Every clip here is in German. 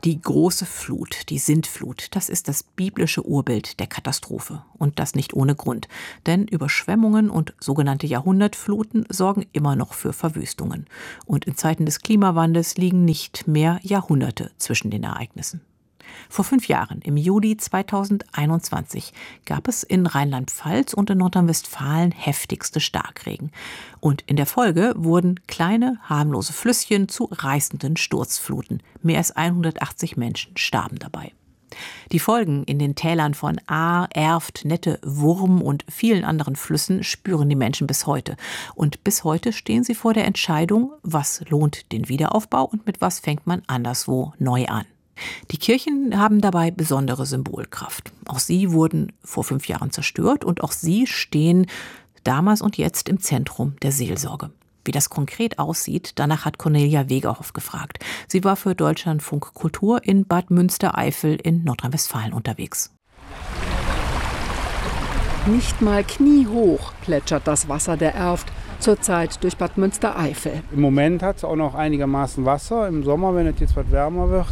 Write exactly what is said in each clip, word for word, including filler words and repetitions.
Die große Flut, die Sintflut, das ist das biblische Urbild der Katastrophe. Und das nicht ohne Grund. Denn Überschwemmungen und sogenannte Jahrhundertfluten sorgen immer noch für Verwüstungen. Und in Zeiten des Klimawandels liegen nicht mehr Jahrhunderte zwischen den Ereignissen. Vor fünf Jahren, im Juli zweitausendeinundzwanzig, gab es in Rheinland-Pfalz und in Nordrhein-Westfalen heftigste Starkregen. Und in der Folge wurden kleine, harmlose Flüsschen zu reißenden Sturzfluten. Mehr als hundertachtzig Menschen starben dabei. Die Folgen in den Tälern von Ahr, Erft, Nette, Wurm und vielen anderen Flüssen spüren die Menschen bis heute. Und bis heute stehen sie vor der Entscheidung, was lohnt den Wiederaufbau und mit was fängt man anderswo neu an. Die Kirchen haben dabei besondere Symbolkraft. Auch sie wurden vor fünf Jahren zerstört und auch sie stehen damals und jetzt im Zentrum der Seelsorge. Wie das konkret aussieht, danach hat Cornelia Wegerhoff gefragt. Sie war für Deutschlandfunk Kultur in Bad Münstereifel in Nordrhein-Westfalen unterwegs. Nicht mal kniehoch plätschert das Wasser der Erft zurzeit durch Bad Münstereifel. Im Moment hat es auch noch einigermaßen Wasser. Im Sommer, wenn es jetzt was wärmer wird,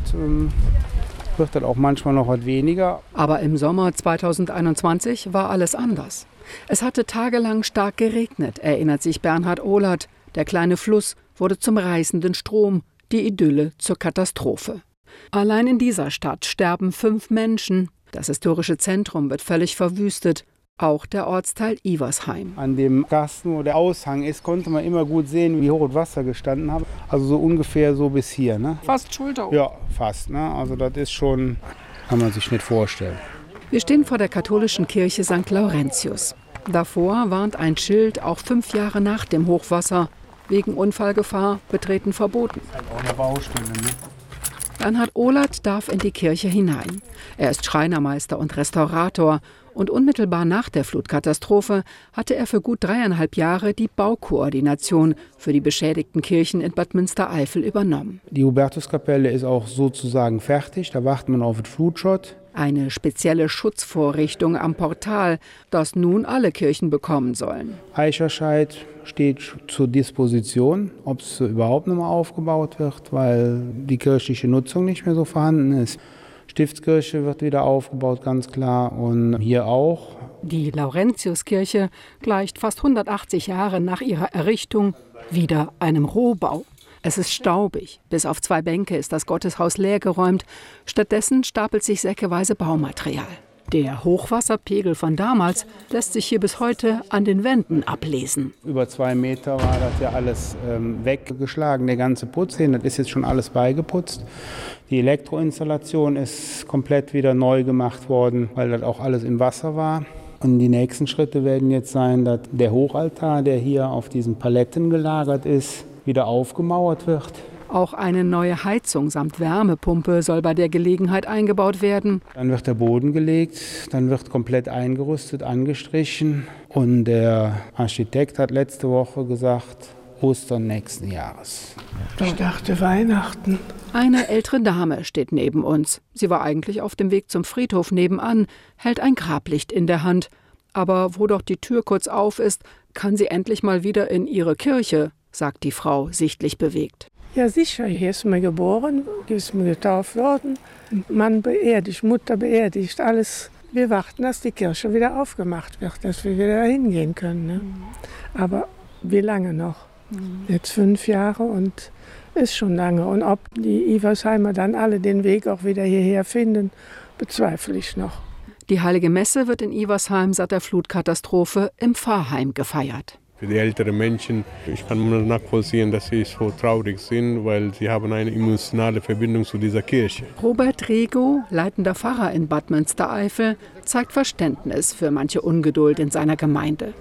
wird das auch manchmal noch was weniger. Aber im Sommer zweitausendeinundzwanzig war alles anders. Es hatte tagelang stark geregnet, erinnert sich Bernhard Ohlert. Der kleine Fluss wurde zum reißenden Strom, die Idylle zur Katastrophe. Allein in dieser Stadt sterben fünf Menschen. Das historische Zentrum wird völlig verwüstet. Auch der Ortsteil Iversheim. An dem Gasten, wo der Aushang ist, konnte man immer gut sehen, wie hoch das Wasser gestanden hat. Also so ungefähr so bis hier. Ne? Fast Schulter. Ja, fast. Ne? Also das ist schon, kann man sich nicht vorstellen. Wir stehen vor der katholischen Kirche Sankt Laurentius. Davor warnt ein Schild auch fünf Jahre nach dem Hochwasser. Wegen Unfallgefahr betreten verboten. Auch eine Baustelle, ne? Bernhard Ohlert darf in die Kirche hinein. Er ist Schreinermeister und Restaurator. Und unmittelbar nach der Flutkatastrophe hatte er für gut dreieinhalb Jahre die Baukoordination für die beschädigten Kirchen in Bad Münstereifel übernommen. Die Hubertuskapelle ist auch sozusagen fertig, da wartet man auf den Flutschott. Eine spezielle Schutzvorrichtung am Portal, das nun alle Kirchen bekommen sollen. Eicherscheid steht zur Disposition, ob es überhaupt noch mal aufgebaut wird, weil die kirchliche Nutzung nicht mehr so vorhanden ist. Stiftskirche wird wieder aufgebaut, ganz klar, und hier auch. Die Laurentiuskirche gleicht fast hundertachtzig Jahre nach ihrer Errichtung wieder einem Rohbau. Es ist staubig, bis auf zwei Bänke ist das Gotteshaus leergeräumt. Stattdessen stapelt sich säckeweise Baumaterial. Der Hochwasserpegel von damals lässt sich hier bis heute an den Wänden ablesen. Über zwei Meter war das ja alles ähm, weggeschlagen, der ganze Putz hin. Das ist jetzt schon alles beigeputzt. Die Elektroinstallation ist komplett wieder neu gemacht worden, weil das auch alles im Wasser war. Und die nächsten Schritte werden jetzt sein, dass der Hochaltar, der hier auf diesen Paletten gelagert ist, wieder aufgemauert wird. Auch eine neue Heizung samt Wärmepumpe soll bei der Gelegenheit eingebaut werden. Dann wird der Boden gelegt, dann wird komplett eingerüstet, angestrichen. Und der Architekt hat letzte Woche gesagt, Ostern nächsten Jahres. Ich dachte Weihnachten. Eine ältere Dame steht neben uns. Sie war eigentlich auf dem Weg zum Friedhof nebenan, hält ein Grablicht in der Hand. Aber wo doch die Tür kurz auf ist, kann sie endlich mal wieder in ihre Kirche, sagt die Frau, sichtlich bewegt. Ja sicher, hier ist mir geboren, hier ist mir getauft worden, Mann beerdigt, Mutter beerdigt, alles. Wir warten, dass die Kirche wieder aufgemacht wird, dass wir wieder hingehen können. Ne? Aber wie lange noch? Jetzt fünf Jahre und ist schon lange. Und ob die Iversheimer dann alle den Weg auch wieder hierher finden, bezweifle ich noch. Die Heilige Messe wird in Iversheim seit der Flutkatastrophe im Pfarrheim gefeiert. Für die älteren Menschen, ich kann nur nachvollziehen, dass sie so traurig sind, weil sie haben eine emotionale Verbindung zu dieser Kirche. Robert Rego, leitender Pfarrer in Bad Münstereifel, zeigt Verständnis für manche Ungeduld in seiner Gemeinde.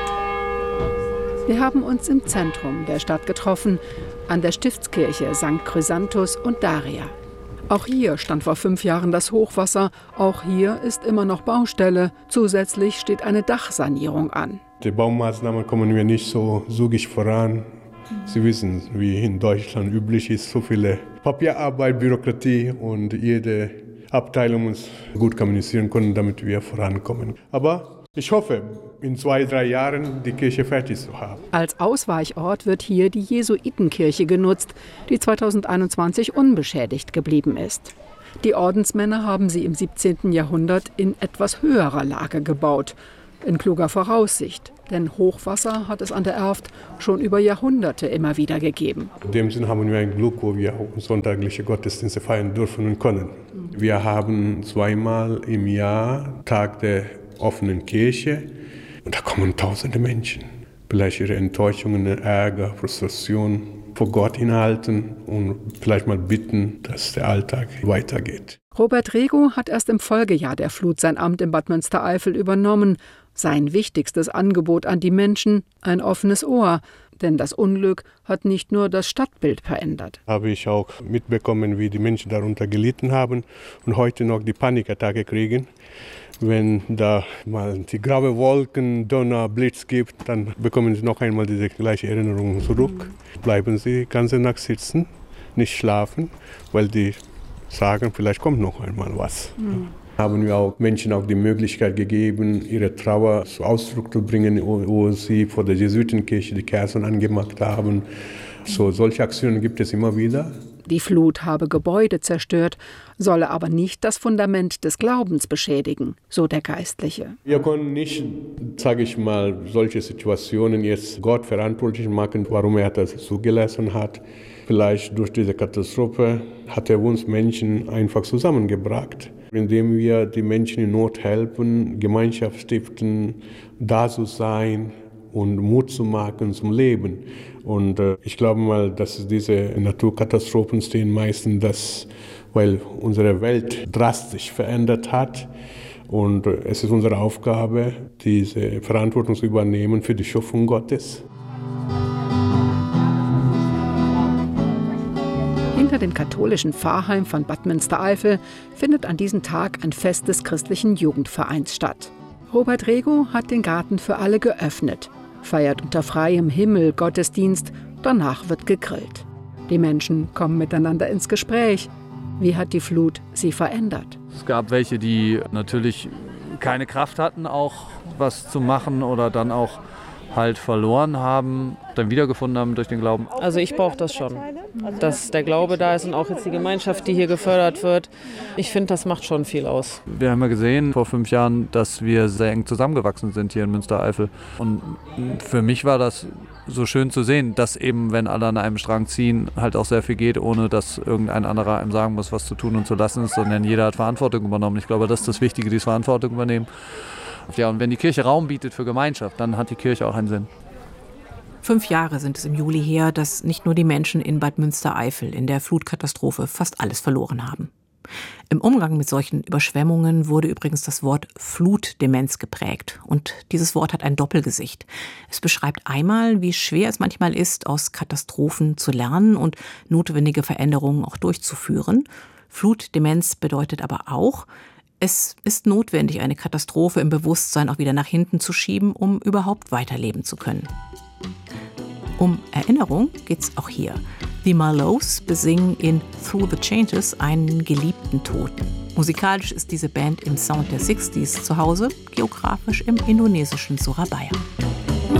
Wir haben uns im Zentrum der Stadt getroffen, an der Stiftskirche Sankt Chrysanthus und Daria. Auch hier stand vor fünf Jahren das Hochwasser, auch hier ist immer noch Baustelle. Zusätzlich steht eine Dachsanierung an. Die Baumaßnahmen kommen wir nicht so zügig voran. Sie wissen, wie in Deutschland üblich ist, so viele Papierarbeit, Bürokratie und jede Abteilung muss gut kommunizieren können, damit wir vorankommen. Aber Ich hoffe, in zwei, drei Jahren die Kirche fertig zu haben. Als Ausweichort wird hier die Jesuitenkirche genutzt, die zweitausendeinundzwanzig unbeschädigt geblieben ist. Die Ordensmänner haben sie im siebzehnten Jahrhundert in etwas höherer Lage gebaut. In kluger Voraussicht, denn Hochwasser hat es an der Erft schon über Jahrhunderte immer wieder gegeben. In dem Sinn haben wir ein Glück, wo wir auch sonntagliche Gottesdienste feiern dürfen und können. Wir haben zweimal im Jahr Tag der offenen Kirche und da kommen tausende Menschen. Vielleicht ihre Enttäuschungen, Ärger, Frustration vor Gott hinhalten und vielleicht mal bitten, dass der Alltag weitergeht. Robert Rego hat erst im Folgejahr der Flut sein Amt in Bad Münstereifel übernommen. Sein wichtigstes Angebot an die Menschen, ein offenes Ohr. Denn das Unglück hat nicht nur das Stadtbild verändert. Habe ich auch mitbekommen, wie die Menschen darunter gelitten haben und heute noch die Panikattacke kriegen. Wenn da mal die graue Wolken, Donner, Blitz gibt, dann bekommen sie noch einmal diese gleiche Erinnerung zurück. Mhm. Bleiben sie die ganze Nacht sitzen, nicht schlafen, weil die sagen, vielleicht kommt noch einmal was. Mhm. Haben wir auch Menschen auch die Möglichkeit gegeben, ihre Trauer zu Ausdruck zu bringen, wo sie vor der Jesuitenkirche die Kerzen angemacht haben. So, solche Aktionen gibt es immer wieder. Die Flut habe Gebäude zerstört, solle aber nicht das Fundament des Glaubens beschädigen, so der Geistliche. Wir können nicht, sage ich mal, solche Situationen jetzt Gott verantwortlich machen, warum er das zugelassen hat. Vielleicht durch diese Katastrophe hat er uns Menschen einfach zusammengebracht, indem wir die Menschen in Not helfen, Gemeinschaft stiften, da zu sein und Mut zu machen zum Leben. Und äh, ich glaube mal, dass diese Naturkatastrophen stehen meistens, das, weil unsere Welt drastisch verändert hat. Und äh, es ist unsere Aufgabe, diese Verantwortung zu übernehmen für die Schöpfung Gottes. Hinter dem katholischen Pfarrheim von Bad Münstereifel findet an diesem Tag ein Fest des christlichen Jugendvereins statt. Robert Rego hat den Garten für alle geöffnet, feiert unter freiem Himmel Gottesdienst, danach wird gegrillt. Die Menschen kommen miteinander ins Gespräch. Wie hat die Flut sie verändert? Es gab welche, die natürlich keine Kraft hatten, auch was zu machen oder dann auch halt verloren haben, dann wiedergefunden haben durch den Glauben. Also ich brauche das schon, dass der Glaube da ist und auch jetzt die Gemeinschaft, die hier gefördert wird. Ich finde, das macht schon viel aus. Wir haben ja gesehen vor fünf Jahren, dass wir sehr eng zusammengewachsen sind hier in Münstereifel. Und für mich war das so schön zu sehen, dass eben, wenn alle an einem Strang ziehen, halt auch sehr viel geht, ohne dass irgendein anderer einem sagen muss, was zu tun und zu lassen ist, sondern jeder hat Verantwortung übernommen. Ich glaube, das ist das Wichtige, diese Verantwortung übernehmen. Ja, und wenn die Kirche Raum bietet für Gemeinschaft, dann hat die Kirche auch einen Sinn. Fünf Jahre sind es im Juli her, dass nicht nur die Menschen in Bad Münstereifel in der Flutkatastrophe fast alles verloren haben. Im Umgang mit solchen Überschwemmungen wurde übrigens das Wort Flutdemenz geprägt. Und dieses Wort hat ein Doppelgesicht. Es beschreibt einmal, wie schwer es manchmal ist, aus Katastrophen zu lernen und notwendige Veränderungen auch durchzuführen. Flutdemenz bedeutet aber auch, es ist notwendig, eine Katastrophe im Bewusstsein auch wieder nach hinten zu schieben, um überhaupt weiterleben zu können. Um Erinnerung geht's auch hier. Die Marlows besingen in Through the Changes einen geliebten Toten. Musikalisch ist diese Band im Sound der sechziger zu Hause, geografisch im indonesischen Surabaya.